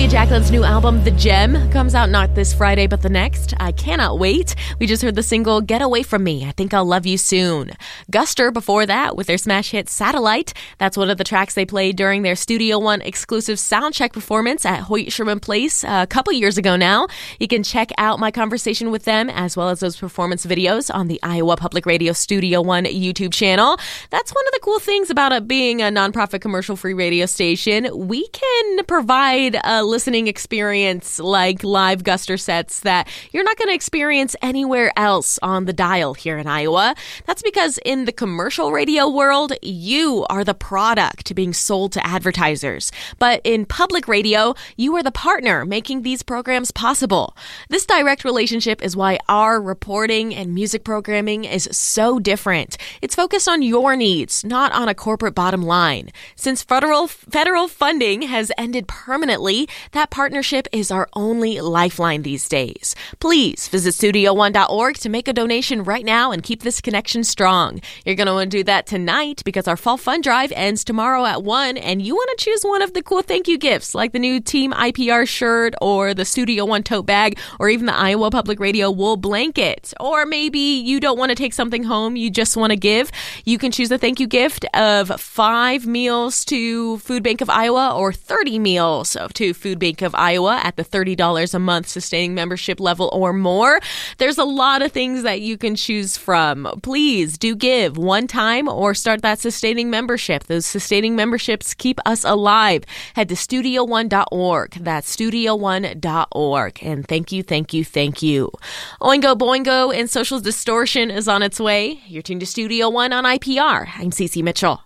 Jacqueline's new album, The Gem, comes out not this Friday, but the next. I cannot wait. We just heard the single, Get Away From Me, I Think I'll Love You Soon. Guster before that with their smash hit, Satellite. That's one of the tracks they played during their Studio One exclusive soundcheck performance at Hoyt Sherman Place a couple years ago now. You can check out my conversation with them as well as those performance videos on the Iowa Public Radio Studio One YouTube channel. That's one of the cool things about it being a nonprofit commercial-free radio station. We can provide a listening experience like live Guster sets that you're not going to experience anywhere else on the dial here in Iowa. That's because in the commercial radio world, you are the product being sold to advertisers. But in public radio, you are the partner making these programs possible. This direct relationship is why our reporting and music programming is so different. It's focused on your needs, not on a corporate bottom line. Since federal funding has ended permanently, that partnership is our only lifeline these days. Please visit studio1.org to make a donation right now and keep this connection strong. You're going to want to do that tonight because our fall fund drive ends tomorrow at 1, and you want to choose one of the cool thank you gifts like the new Team IPR shirt or the Studio One tote bag or even the Iowa Public Radio wool blanket. Or maybe you don't want to take something home, you just want to give. You can choose a thank you gift of 5 meals to Food Bank of Iowa or 30 meals to Food Bank of Iowa at the $30 a month sustaining membership level or more. There's a lot of things that you can choose from. Please do give one time or start that sustaining membership. Those sustaining memberships keep us alive. Head to studio1.org. That's studio1.org. And thank you, thank you, thank you. Oingo Boingo and Social Distortion is on its way. You're tuned to Studio One on IPR. I'm Cece Mitchell.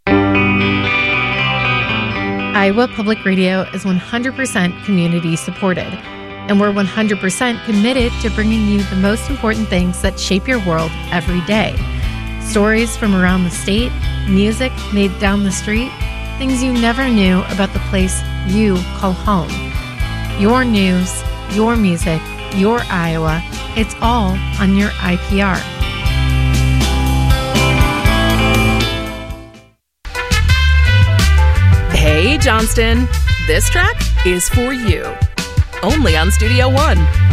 Iowa Public Radio is 100% community supported, and we're 100% committed to bringing you the most important things that shape your world every day. Stories from around the state, music made down the street, things you never knew about the place you call home. Your news, your music, your Iowa, it's all on your IPR. Hey, Johnston, this track is for you. Only on Studio One.